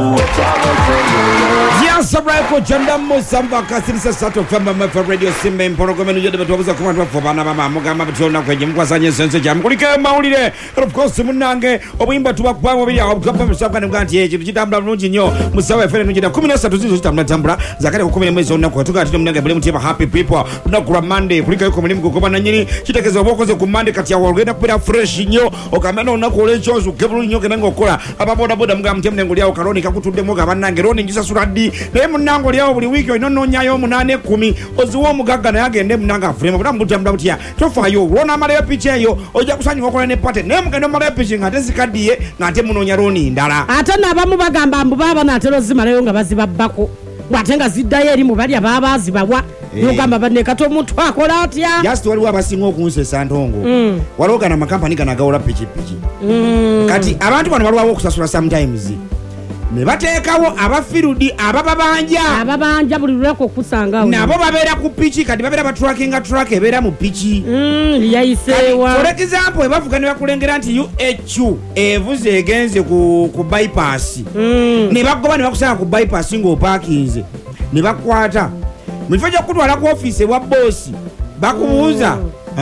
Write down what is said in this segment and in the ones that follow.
Sabrako Janda Musamba Kasirisa Sato Famba Mafa Radio Simba Imporogo Menu Yada Batoza Kumatu Fobana Mama Mugama Batona Kwajim Kwasanya Sense Jam Kulika Maulide of course Munange Obimba to Aqua Gapa Saka Ganti Jitamba Nujino Musawa Fenujina Kumina Satuzi Tambra Zakari Kumina Mizona Kotuka Tunanga Blim Happy people no Gramande Kulika Kuminim Kumanani Chitaka Woko Kumande Katia Wargena put a fresh nyo Okamano Nakole Jones Gabriel Yokanango Kola Ababoda Bodam Temnangolia Karoni Kakutu Demoga Manangeroni Jesus Radi Munango lya buli wiki ino nyayo 8-10 oziwo mugaga naye agende munanga frame bula mutambula butya tofayo rona mala picha eyo oja kusanywa okola ne pate ne mugendo mala picha ngate zikadiye ngate munonya roni ndala ate nabamu bagamba mbu baba natero zimalayo nga bazibabbako ngatenga ziddayo eri mu balya baba zibawa nogamba banne kato omuntu akola atya just waliwo abasinga okunsesa ntongo waliwo na makampani ganagawola pichi kati abantu bano baliwo okusasula sometimes ne bateekawo abafirudi ababanja buli lwako kusanga nabo babeera ku pichi kati babeera batrackinga truck ebeera mu pichi yayisewa for example ebavuga ne bakulengera nti UHU evuze egenze ku bypass ne bagoba ne bakusanga ku bypass ng'oparkinze ne bakwata mu kifo ky'okutwala ku office ewa boss bakubuuza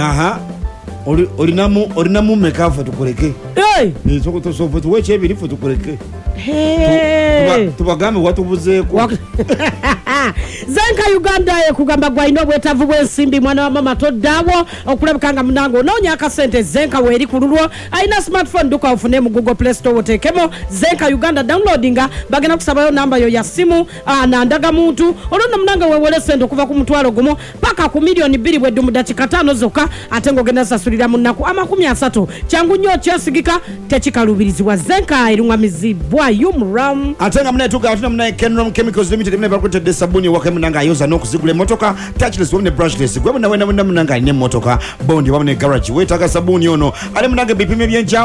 olinamu mekafu tukuleke sokotosofu tuweche ebirifu tukuleke tubagambe watubuzeeko Zenka Uganda kugamba gwaino bwetavu bwensimbi mwana wa mama toddawo okulabikanga munango nonya akasente Zenka weri kululwo aina smartphone duka ofune mu Google Play Store otekemo Zenka Uganda downloadinga bagena kusabayo namba yo ya simu na ndaga muntu olona munanga wewole sente kuva ku mutwalo gumo paka ku milioni 2 bwe dumu dakika 5 zoka atengo genda sasulira munnaku 30 changu nyo kyasigika tekikalubirizibwa Zenka irunga mizibwa yumram atenga mnetuka atuna mnaye Kenrom Chemicals Limited mne bakwete sabuni wake munanga yoza nokuzigule motoka touchless wone brushless gwe muna wena munanga ine motoka bondi wabone garage wetaka sabuni ono ale munanga bipime byenja